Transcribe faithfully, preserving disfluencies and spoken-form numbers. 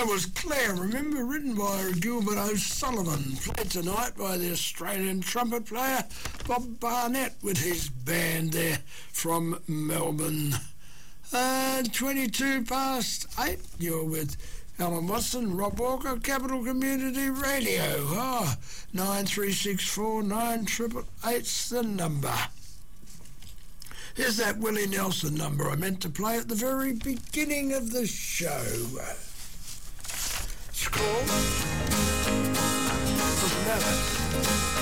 That was Claire, remember, written by Gilbert O'Sullivan, played tonight by the Australian trumpet player Bob Barnett with his band there from Melbourne. Uh, twenty-two past eight, you're with Alan Watson, Rob Walker, Capital Community Radio. Oh, nine three six four nine eight eight eight's the number. Here's that Willie Nelson number I meant to play at the very beginning of the show. Scroll. Doesn't matter.